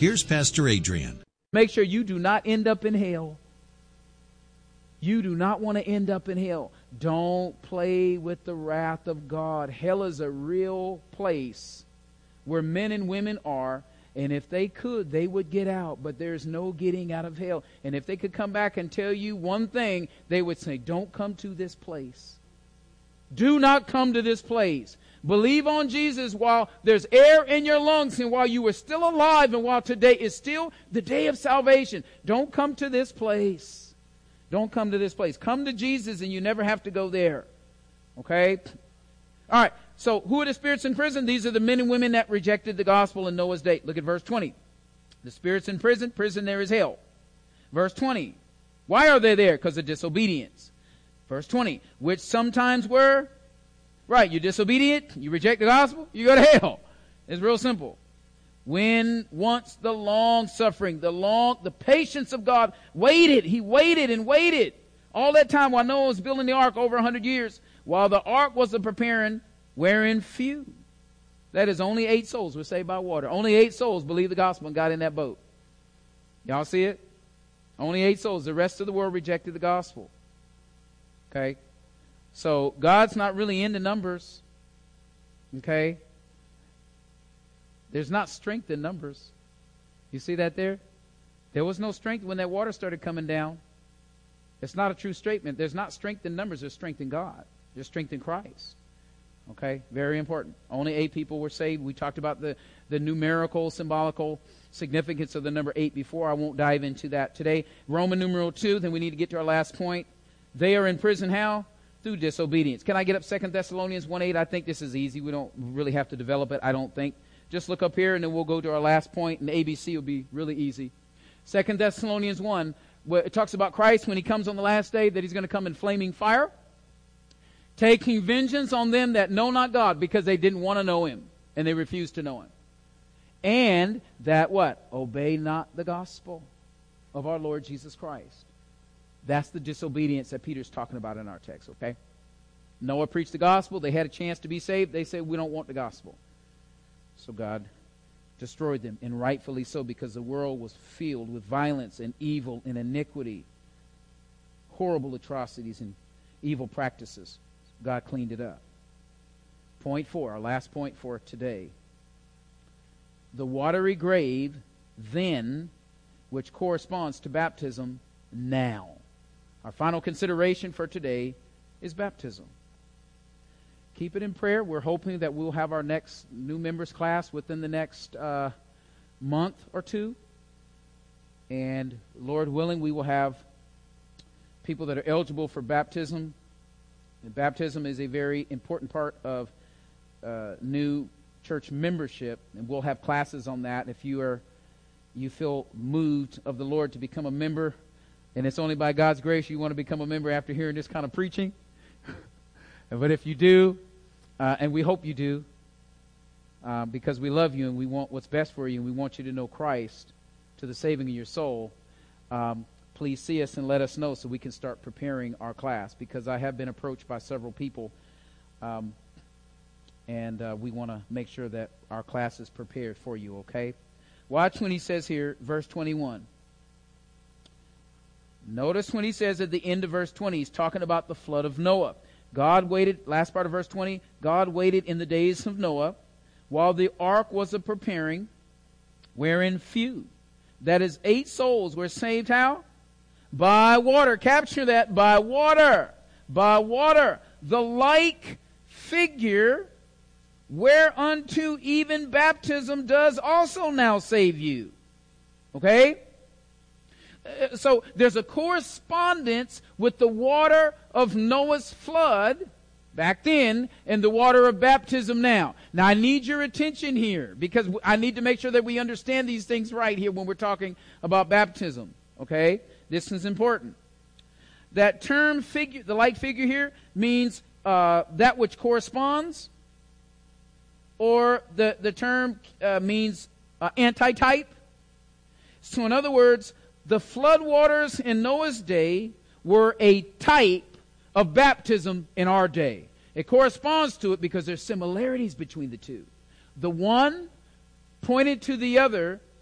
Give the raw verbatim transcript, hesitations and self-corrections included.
Here's Pastor Adrian. Make sure you do not end up in hell. You do not want to end up in hell. Don't play with the wrath of God. Hell is a real place where men and women are, and if they could, they would get out, but there's no getting out of hell. And if they could come back and tell you one thing, they would say, don't come to this place. Do not come to this place. Believe on Jesus while there's air in your lungs and while you are still alive and while today is still the day of salvation. Don't come to this place. Don't come to this place. Come to Jesus and you never have to go there. Okay? All right. So who are the spirits in prison? These are the men and women that rejected the gospel in Noah's day. Look at verse twenty. The spirits in prison. Prison there is hell. Verse twenty. Why are they there? Because of disobedience. Verse twenty. Which sometimes were, right, you're disobedient, you reject the gospel, you go to hell. It's real simple. When once the long suffering, the long, the patience of God waited. He waited and waited. All that time while Noah was building the ark over a hundred years, while the ark was a preparing, wherein few. That is, only eight souls were saved by water. Only eight souls believed the gospel and got in that boat. Y'all see it? Only eight souls. The rest of the world rejected the gospel. Okay? So God's not really into numbers. Okay? There's not strength in numbers. You see that there? There was no strength when that water started coming down. It's not a true statement. There's not strength in numbers. There's strength in God. There's strength in Christ. Okay? Very important. Only eight people were saved. We talked about the, the numerical, symbolical significance of the number eight before. I won't dive into that today. Roman numeral two, then we need to get to our last point. They are in prison how? Through disobedience. Can I get up Second Thessalonians one eight? I think this is easy. We don't really have to develop it, I don't think. Just look up here and then we'll go to our last point, and A B C will be really easy. Second Thessalonians one, where it talks about Christ when he comes on the last day, that he's going to come in flaming fire, taking vengeance on them that know not God, because they didn't want to know him and they refused to know him. And that what? Obey not the gospel of our Lord Jesus Christ. That's the disobedience that Peter's talking about in our text, okay? Noah preached the gospel. They had a chance to be saved. They said, we don't want the gospel. So God destroyed them, and rightfully so, because the world was filled with violence and evil and iniquity, horrible atrocities and evil practices. God cleaned it up. Point four, our last point for today. The watery grave then, which corresponds to baptism now. Our final consideration for today is baptism. Keep it in prayer. We're hoping that we'll have our next new members class within the next uh, month or two. And Lord willing, we will have people that are eligible for baptism. And baptism is a very important part of uh, new church membership, and we'll have classes on that. If you are, you feel moved of the Lord to become a member, and it's only by God's grace you want to become a member after hearing this kind of preaching. But if you do, uh, and we hope you do, uh, because we love you and we want what's best for you, and we want you to know Christ to the saving of your soul, um, please see us and let us know so we can start preparing our class, because I have been approached by several people, um, and uh, we want to make sure that our class is prepared for you, okay? Watch when he says here, verse twenty-one. Notice when he says at the end of verse twenty, he's talking about the flood of Noah. God waited, last part of verse twenty, God waited in the days of Noah while the ark was a preparing, wherein few, that is eight souls, were saved how? By water. Capture that, by water. By water. The like figure whereunto even baptism does also now save you. Okay? So there's a correspondence with the water of Noah's flood back then and the water of baptism now. Now I need your attention here, because I need to make sure that we understand these things right here when we're talking about baptism. Okay? This is important. That term figure, the like figure here, means uh, that which corresponds, or the, the term uh, means uh, antitype. So in other words, the floodwaters in Noah's day were a type of baptism in our day. It corresponds to it because there's similarities between the two. The one pointed to the other